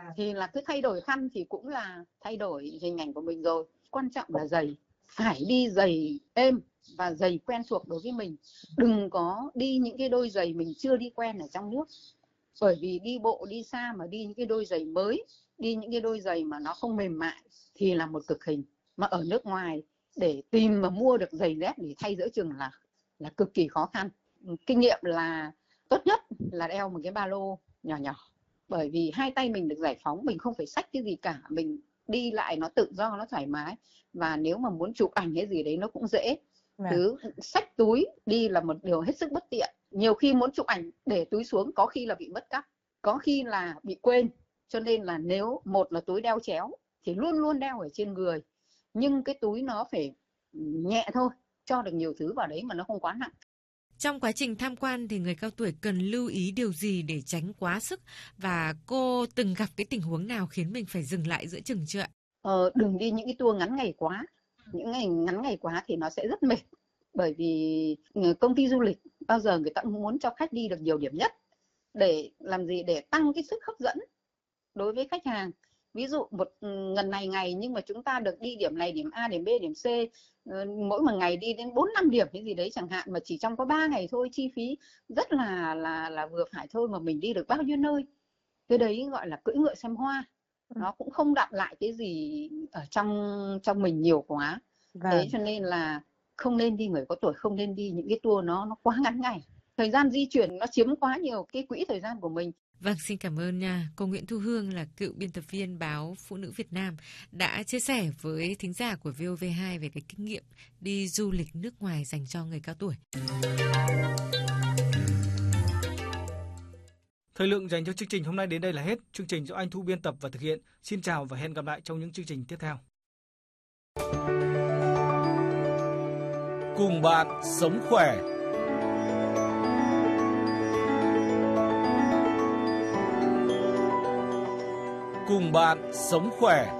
thì là cứ thay đổi khăn thì cũng là thay đổi hình ảnh của mình rồi. Quan trọng là giày, phải đi giày êm và giày quen thuộc đối với mình. Đừng có đi những cái đôi giày mình chưa đi quen ở trong nước. Bởi vì đi bộ đi xa mà đi những cái đôi giày mới, đi những cái đôi giày mà nó không mềm mại thì là một cực hình. Mà ở nước ngoài để tìm mà mua được giày dép để thay giữa chừng là cực kỳ khó khăn. Kinh nghiệm là tốt nhất là đeo một cái ba lô nhỏ nhỏ. Bởi vì hai tay mình được giải phóng, mình không phải xách cái gì cả, mình đi lại nó tự do, nó thoải mái. Và nếu mà muốn chụp ảnh cái gì đấy nó cũng dễ. Cứ xách túi đi là một điều hết sức bất tiện. Nhiều khi muốn chụp ảnh để túi xuống có khi là bị mất cắp, có khi là bị quên. Cho nên là nếu một là túi đeo chéo thì luôn luôn đeo ở trên người, nhưng cái túi nó phải nhẹ thôi, cho được nhiều thứ vào đấy mà nó không quá nặng. Trong quá trình tham quan thì người cao tuổi cần lưu ý điều gì để tránh quá sức, và cô từng gặp cái tình huống nào khiến mình phải dừng lại giữa chừng chưa ạ? Đừng đi những cái tour ngắn ngày quá. Những ngày ngắn ngày quá thì nó sẽ rất mệt. Bởi vì công ty du lịch bao giờ người ta cũng muốn cho khách đi được nhiều điểm nhất. Để làm gì? Để tăng cái sức hấp dẫn đối với khách hàng. Ví dụ một ngần này ngày nhưng mà chúng ta được đi điểm này, điểm A, điểm B, điểm C, mỗi một ngày đi đến 4-5 điểm cái gì đấy chẳng hạn, mà chỉ trong có 3 ngày thôi, chi phí rất là vừa phải thôi mà mình đi được bao nhiêu nơi. Cái đấy gọi là cưỡi ngựa xem hoa. Nó cũng không đọng lại cái gì ở trong mình nhiều quá. Thế cho nên là không nên đi, người có tuổi không nên đi những cái tour nó quá ngắn ngày. Thời gian di chuyển nó chiếm quá nhiều cái quỹ thời gian của mình. Vâng, xin cảm ơn nha. Cô Nguyễn Thu Hương là cựu biên tập viên báo Phụ nữ Việt Nam đã chia sẻ với thính giả của VOV2 về cái kinh nghiệm đi du lịch nước ngoài dành cho người cao tuổi. Thời lượng dành cho chương trình hôm nay đến đây là hết. Chương trình do anh Thu biên tập và thực hiện. Xin chào và hẹn gặp lại trong những chương trình tiếp theo. Cùng bạn sống khỏe. Cùng bạn sống khỏe.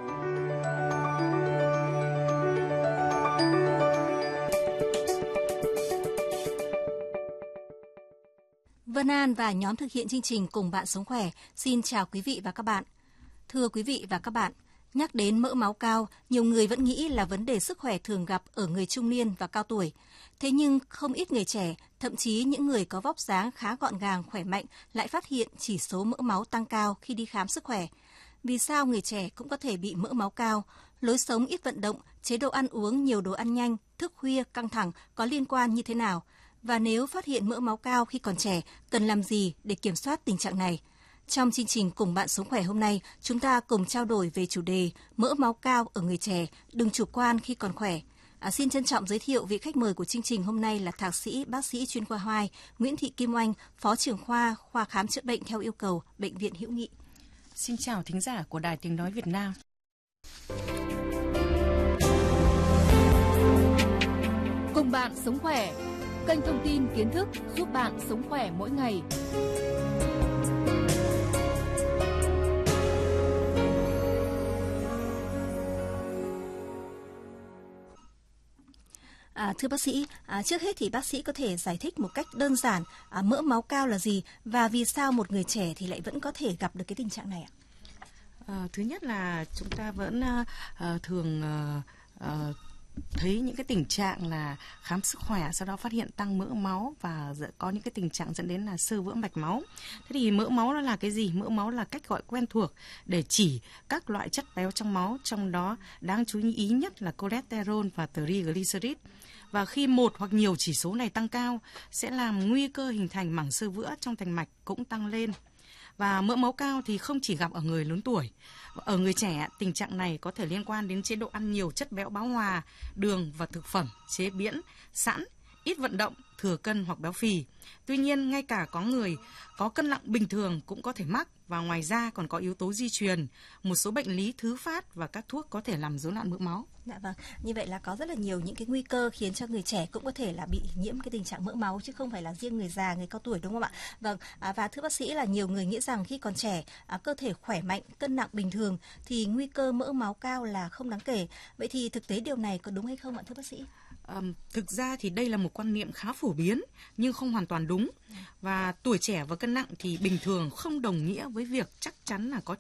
Vân An và nhóm thực hiện chương trình Cùng bạn sống khỏe xin chào quý vị và các bạn. Thưa quý vị và các bạn, nhắc đến mỡ máu cao, nhiều người vẫn nghĩ là vấn đề sức khỏe thường gặp ở người trung niên và cao tuổi. Thế nhưng không ít người trẻ, thậm chí những người có vóc dáng khá gọn gàng, khỏe mạnh lại phát hiện chỉ số mỡ máu tăng cao khi đi khám sức khỏe. Vì sao người trẻ cũng có thể bị mỡ máu cao? Lối sống ít vận động, chế độ ăn uống nhiều đồ ăn nhanh, thức khuya, căng thẳng có liên quan như thế nào? Và nếu phát hiện mỡ máu cao khi còn trẻ, cần làm gì để kiểm soát tình trạng này? Trong chương trình Cùng bạn sống khỏe hôm nay, chúng ta cùng trao đổi về chủ đề mỡ máu cao ở người trẻ, đừng chủ quan khi còn khỏe. Xin trân trọng giới thiệu vị khách mời của chương trình hôm nay là Thạc sĩ, bác sĩ chuyên khoa 2 Nguyễn Thị Kim Oanh, Phó trưởng khoa khám chữa bệnh theo yêu cầu, Bệnh viện Hữu Nghị. Xin chào thính giả của Đài Tiếng nói Việt Nam. Cùng bạn sống khỏe, kênh thông tin kiến thức giúp bạn sống khỏe mỗi ngày. Thưa bác sĩ, trước hết thì bác sĩ có thể giải thích một cách đơn giản mỡ máu cao là gì và vì sao một người trẻ thì lại vẫn có thể gặp được cái tình trạng này ạ? Thứ nhất là chúng ta vẫn thường thấy những cái tình trạng là khám sức khỏe sau đó phát hiện tăng mỡ máu và có những cái tình trạng dẫn đến là xơ vữa mạch máu. Thế thì mỡ máu nó là cái gì? Mỡ máu là cách gọi quen thuộc để chỉ các loại chất béo trong máu, trong đó đáng chú ý nhất là cholesterol và triglycerid. Và khi một hoặc nhiều chỉ số này tăng cao sẽ làm nguy cơ hình thành mảng xơ vữa trong thành mạch cũng tăng lên. Và mỡ máu cao thì không chỉ gặp ở người lớn tuổi. Ở người trẻ, tình trạng này có thể liên quan đến chế độ ăn nhiều chất béo bão hòa, đường và thực phẩm chế biến sẵn, ít vận động, thừa cân hoặc béo phì. Tuy nhiên, ngay cả có người có cân nặng bình thường cũng có thể mắc, và ngoài ra còn có yếu tố di truyền, một số bệnh lý thứ phát và các thuốc có thể làm rối loạn mỡ máu. Dạ vâng, như vậy là có rất là nhiều những cái nguy cơ khiến cho người trẻ cũng có thể là bị nhiễm cái tình trạng mỡ máu, chứ không phải là riêng người già, người cao tuổi, đúng không ạ? Vâng, và thưa bác sĩ là nhiều người nghĩ rằng khi còn trẻ, cơ thể khỏe mạnh, cân nặng bình thường thì nguy cơ mỡ máu cao là không đáng kể. Vậy thì thực tế điều này có đúng hay không ạ thưa bác sĩ? Thực ra thì đây là một quan niệm khá phổ biến nhưng không hoàn toàn đúng. Và tuổi trẻ và cân nặng thì bình thường không đồng nghĩa với việc chắc chắn là có